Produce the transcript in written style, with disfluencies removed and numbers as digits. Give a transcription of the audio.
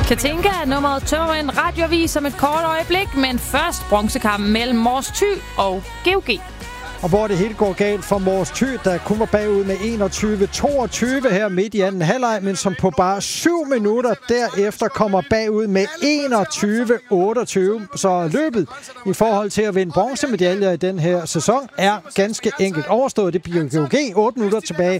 Katinka er nummeret 2 en radioavis om et kort øjeblik, men først bronzekampen mellem Mors Thy og GOG. Og hvor det hele går galt for Mors Thy, der kun var bagud med 21-22 her midt i anden halvleg, men som på bare 7 minutter derefter kommer bagud med 21-28. Så løbet i forhold til at vinde bronzemedaljer i den her sæson er ganske enkelt overstået. Det bliver GOG 8 minutter tilbage